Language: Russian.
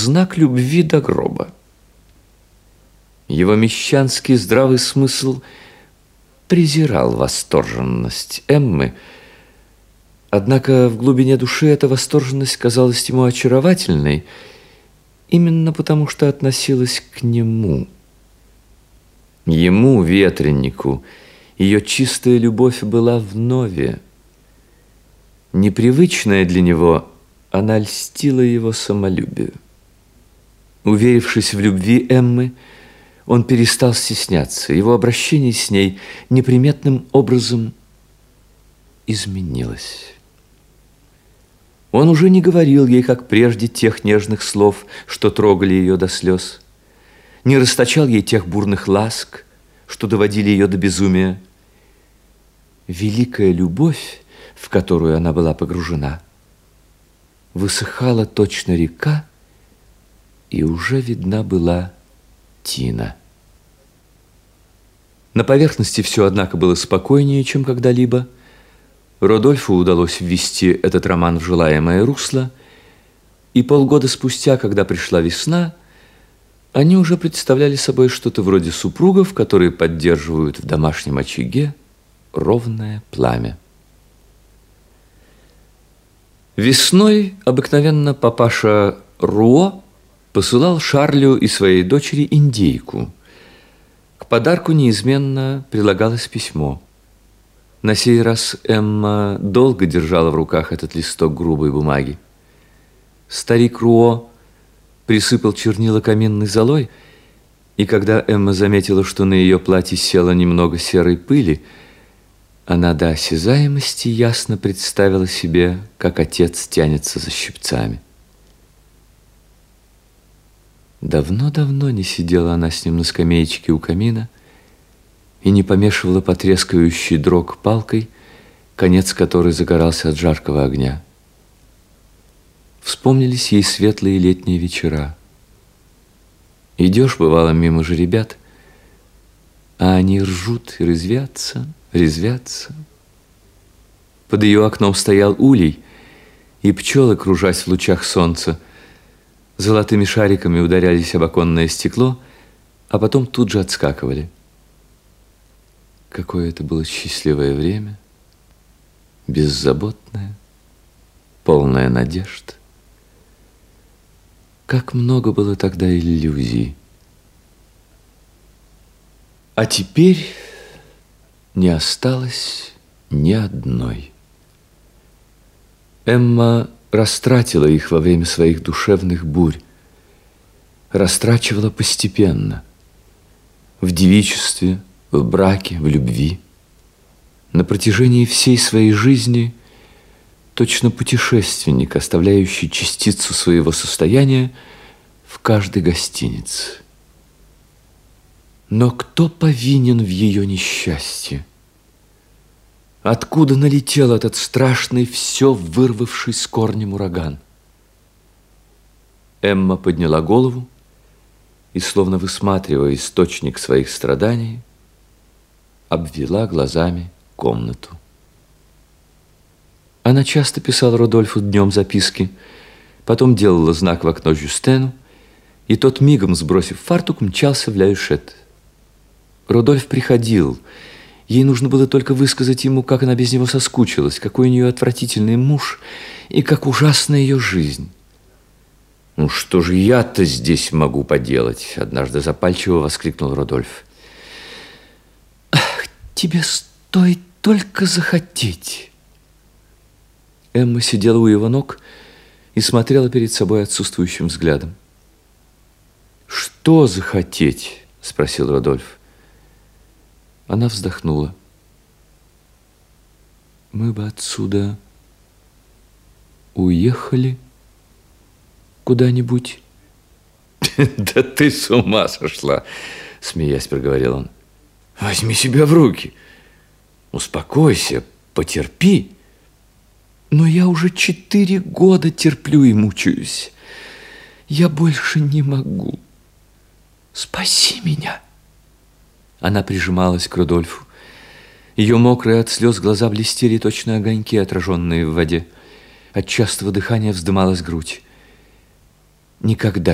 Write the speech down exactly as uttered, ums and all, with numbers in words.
знак любви до гроба. Его мещанский здравый смысл презирал восторженность Эммы, однако в глубине души эта восторженность казалась ему очаровательной, именно потому что относилась к нему. Ему, ветреннику, ее чистая любовь была вновь. Непривычная для него, она льстила его самолюбию. Уверившись в любви Эммы, он перестал стесняться. Его обращение с ней неприметным образом изменилось. Он уже не говорил ей, как прежде, тех нежных слов, что трогали ее до слез, не расточал ей тех бурных ласк, что доводили ее до безумия. Великая любовь, в которую она была погружена, высыхала точно река, и уже видна была тина. На поверхности все, однако, было спокойнее, чем когда-либо. Родольфу удалось ввести этот роман в желаемое русло, и полгода спустя, когда пришла весна, они уже представляли собой что-то вроде супругов, которые поддерживают в домашнем очаге ровное пламя. Весной обыкновенно папаша Руо посылал Шарлю и своей дочери индейку. К подарку неизменно прилагалось письмо. На сей раз Эмма долго держала в руках этот листок грубой бумаги. Старик Руо присыпал чернила каминной золой, и когда Эмма заметила, что на ее платье село немного серой пыли, она до осязаемости ясно представила себе, как отец тянется за щипцами. Давно-давно не сидела она с ним на скамеечке у камина и не помешивала потрескивающий дрог палкой, конец которой загорался от жаркого огня. Вспомнились ей светлые летние вечера. Идешь, бывало, мимо жеребят, а они ржут и резвятся, резвятся. Под ее окном стоял улей, и пчелы, кружась в лучах солнца, золотыми шариками ударялись об оконное стекло, а потом тут же отскакивали. Какое это было счастливое время, беззаботное, полное надежд. Как много было тогда иллюзий. А теперь не осталось ни одной. Эмма растратила их во время своих душевных бурь, растрачивала постепенно, в девичестве, в браке, в любви. На протяжении всей своей жизни точно путешественник, оставляющий частицу своего состояния в каждой гостинице. Но кто повинен в ее несчастье? Откуда налетел этот страшный, все вырвавший с корнем ураган? Эмма подняла голову и, словно высматривая источник своих страданий, обвела глазами комнату. Она часто писала Родольфу днем записки, потом делала знак в окно Жюстену, и тот, мигом сбросив фартук, мчался в Ля Юшет. Родольф приходил. Ей нужно было только высказать ему, как она без него соскучилась, какой у нее отвратительный муж и как ужасна ее жизнь. «Ну что же я-то здесь могу поделать?» — однажды запальчиво воскликнул Родольф. «Ах, тебе стоит только захотеть!» Эмма сидела у его ног и смотрела перед собой отсутствующим взглядом. «Что захотеть?» — спросил Родольф. Она вздохнула. «Мы бы отсюда уехали куда-нибудь». «Да ты с ума сошла!» — смеясь проговорил он. «Возьми себя в руки, успокойся, потерпи». «Но я уже четыре года терплю и мучаюсь. Я больше не могу. Спаси меня». Она прижималась к Рудольфу. Ее мокрые от слез глаза блестели точно огоньки, отраженные в воде. От частого дыхания вздымалась грудь. Никогда